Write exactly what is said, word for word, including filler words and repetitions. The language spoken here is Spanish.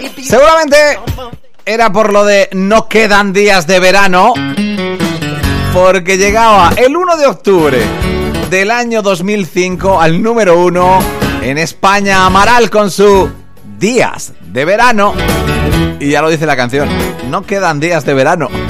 Seguramente era por lo de no quedan días de verano, porque llegaba el uno de octubre del año dos mil cinco al número uno en España Amaral con su Días de Verano. Y ya lo dice la canción, no quedan días de verano.